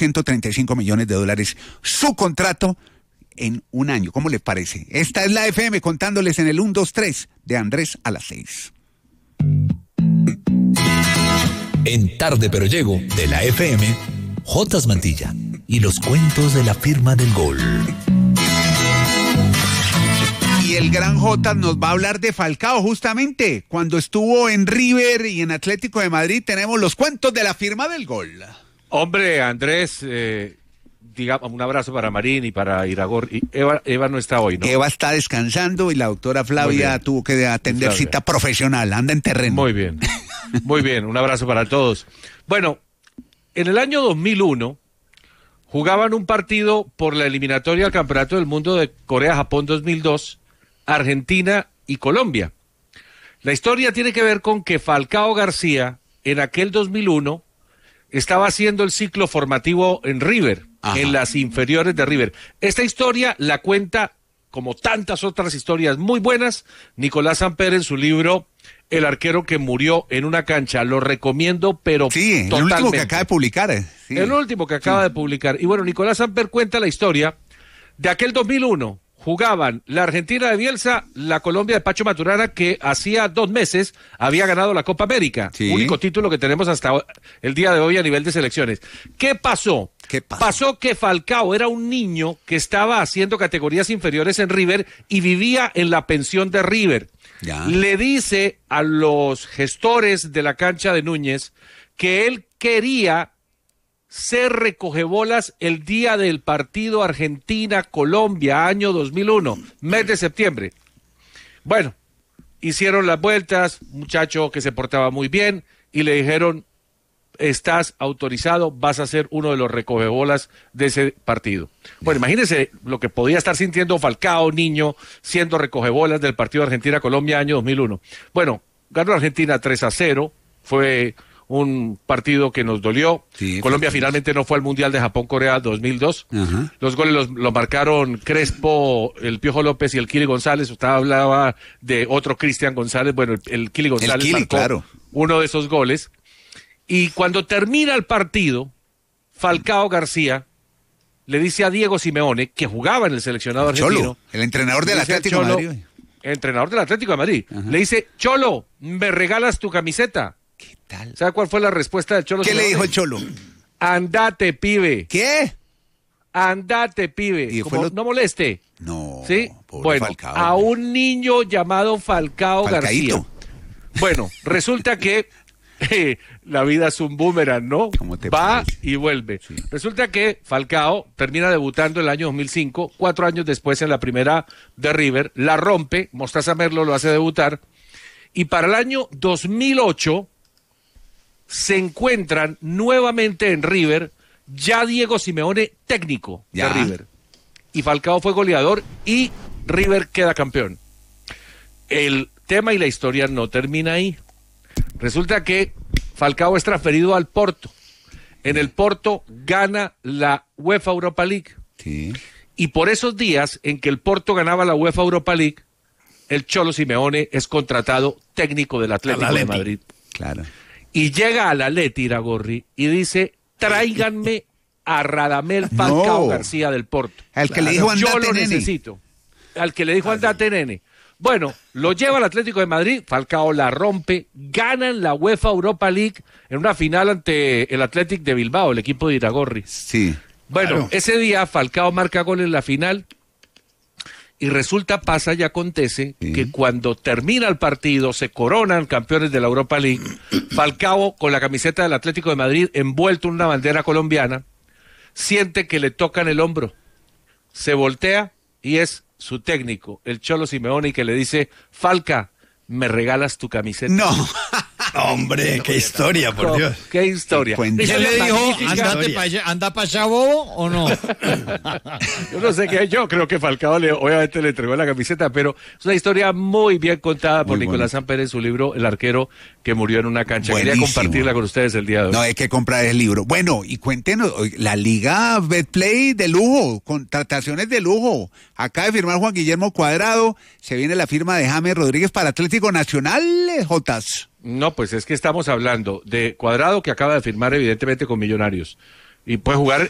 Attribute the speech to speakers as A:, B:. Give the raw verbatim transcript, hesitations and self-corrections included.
A: ciento treinta y cinco millones de dólares su contrato en un año. ¿Cómo les parece? Esta es la F M contándoles en el uno, dos, tres de Andrés a las seis.
B: En Tarde Pero Llego de la F M, Jotas Mantilla y los cuentos de la firma del gol.
A: Y el gran Jotas nos va a hablar de Falcao justamente. Cuando estuvo en River y en Atlético de Madrid, tenemos los cuentos de la firma del gol.
C: Hombre, Andrés, eh, diga, un abrazo para Marín y para Iragorri. Eva, Eva no está hoy, ¿no?
A: Eva está descansando y la doctora Flavia tuvo que atender Flavia. Cita profesional, anda en terreno.
C: Muy bien, muy bien, un abrazo para todos. Bueno, en el año dos mil uno jugaban un partido por la eliminatoria al Campeonato del Mundo de Corea-Japón dos mil dos, Argentina y Colombia. La historia tiene que ver con que Falcao García, en aquel dos mil uno, estaba haciendo el ciclo formativo en River, Ajá. en las inferiores de River. Esta historia la cuenta, como tantas otras historias muy buenas, Nicolás Samper en su libro El arquero que murió en una cancha. Lo recomiendo, pero
A: sí,
C: totalmente.
A: el último que acaba de publicar. Eh. Sí.
C: El último que acaba sí. de publicar. Y bueno, Nicolás Samper cuenta la historia de aquel dos mil uno. Jugaban la Argentina de Bielsa, la Colombia de Pacho Maturana, que hacía dos meses había ganado la Copa América. Sí. Único título que tenemos hasta el día de hoy a nivel de selecciones. ¿Qué pasó?
A: ¿Qué pasó?
C: Pasó que Falcao era un niño que estaba haciendo categorías inferiores en River y vivía en la pensión de River. Ya. Le dice a los gestores de la cancha de Núñez que él quería ser recogebolas el día del partido Argentina-Colombia, año dos mil uno, mes de septiembre. Bueno, hicieron las vueltas, muchacho que se portaba muy bien, y le dijeron, estás autorizado, vas a ser uno de los recogebolas de ese partido. Bueno, imagínense lo que podía estar sintiendo Falcao, niño, siendo recogebolas del partido Argentina-Colombia, año dos mil uno. Bueno, ganó Argentina tres a cero, fue un partido que nos dolió. Sí, Colombia finalmente no fue al Mundial de Japón-Corea dos mil dos. Ajá. Los goles los, los marcaron Crespo, el Piojo López y el Kili González. Usted hablaba de otro Cristian González. Bueno, el, el Kili González
A: el Kili,
C: marcó
A: claro.
C: uno de esos goles. Y cuando termina el partido, Falcao García le dice a Diego Simeone, que jugaba en el seleccionado
A: el
C: argentino.
A: Cholo, el entrenador del Atlético
C: Cholo,
A: de Madrid.
C: El entrenador del Atlético de Madrid. Ajá. Le dice, Cholo, ¿me regalas tu camiseta?
A: ¿Qué tal?
C: ¿Sabe cuál fue la respuesta del Cholo?
A: ¿Qué le dijo el Cholo?
C: Andate, pibe.
A: ¿Qué?
C: Andate, pibe. Como, lo... No moleste.
A: No.
C: ¿Sí? Bueno,
A: Falcao,
C: a un niño llamado Falcao
A: Falcaíto.
C: García. Bueno, resulta que eh, la vida es un boomerang, ¿no? Va parece? Y vuelve. Sí. Resulta que Falcao termina debutando el año dos mil cinco, cuatro años después en la primera de River, la rompe, Mostaza Merlo lo hace debutar, y para el año dos mil ocho se encuentran nuevamente en River, ya Diego Simeone técnico ya. de River. Y Falcao fue goleador y River queda campeón. El tema y la historia no termina ahí. Resulta que Falcao es transferido al Porto. En el Porto gana la UEFA Europa League.
A: Sí.
C: Y por esos días en que el Porto ganaba la UEFA Europa League, el Cholo Simeone es contratado técnico del Atlético de Madrid.
A: Claro.
C: Y llega al Atleti, Iragorri, y dice, tráiganme a Radamel Falcao no. García del Porto.
A: Al que claro. le dijo andate,
C: Yo lo
A: nene.
C: necesito. Al que le dijo andate, nene. Bueno, lo lleva al Atlético de Madrid, Falcao la rompe, ganan la UEFA Europa League en una final ante el Athletic de Bilbao, el equipo de Iragorri.
A: Sí.
C: Bueno,
A: claro.
C: ese día Falcao marca gol en la final. Y resulta, pasa y acontece sí. que cuando termina el partido, se coronan campeones de la Europa League, Falcao con la camiseta del Atlético de Madrid, envuelto en una bandera colombiana, siente que le tocan el hombro, se voltea y es su técnico, el Cholo Simeone, que le dice, Falca, ¿me regalas tu camiseta?
A: No.
D: Hombre, qué historia, por Dios.
C: Qué historia.
D: ¿Y se le dijo, andate pa allá, anda para allá, bobo, o no?
C: Yo no sé qué, yo creo que Falcao le, obviamente le entregó la camiseta, pero es una historia muy bien contada por muy Nicolás bueno. Samper en su libro, El arquero que murió en una cancha. Buenísimo. Quería compartirla con ustedes el día de hoy.
A: No, hay que comprar el libro. Bueno, y cuéntenos, la Liga Betplay de lujo, contrataciones de lujo. Acaba de firmar Juan Guillermo Cuadrado, se viene la firma de James Rodríguez para Atlético Nacional, Jotas.
C: No, pues es que estamos hablando de Cuadrado, que acaba de firmar evidentemente con Millonarios y puede jugar